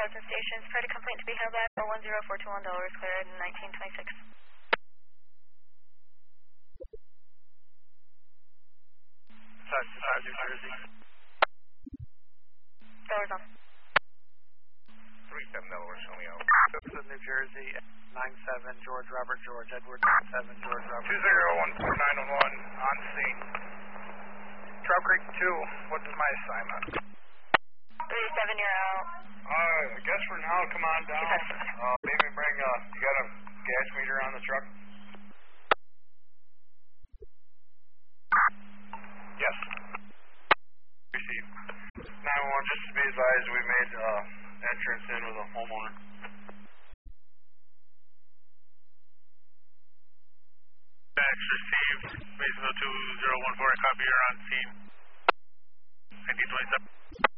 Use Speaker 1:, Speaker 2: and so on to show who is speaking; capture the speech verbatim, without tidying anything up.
Speaker 1: Rosen Stations. Prior to complaint to be handled back for one zero four two one dollars cleared in nineteen twenty-six.
Speaker 2: South New Jersey.
Speaker 1: Dollars on.
Speaker 2: three seven Delaware, show me out.
Speaker 3: South New Jersey, nine seven George Robert George, Edward nine seven George Robert.
Speaker 2: two zero one four nine one, on scene. Trout Creek two, what is my assignment?
Speaker 1: three seven, you're out.
Speaker 2: Uh, I guess for now, come on down. Uh, maybe bring, uh, you got a gas meter on the truck? Yes. Receive. nine one one, just to be advised, we made, uh, entrance in with a homeowner.
Speaker 4: Fax received, Mason two zero one four, copy, you're on scene. nineteen twenty-seven.